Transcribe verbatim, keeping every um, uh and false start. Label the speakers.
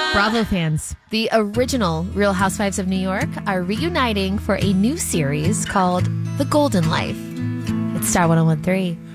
Speaker 1: Bravo fans, the original Real Housewives of New York are reuniting for a new series called The Golden Life. It's Star one oh one three.